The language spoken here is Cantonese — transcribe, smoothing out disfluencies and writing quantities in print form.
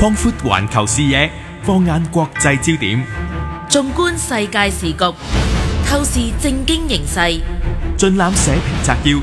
擴闊環球視野，放眼國際焦點， 縱觀世界時局，透視政經形勢， 盡覽社評摘要，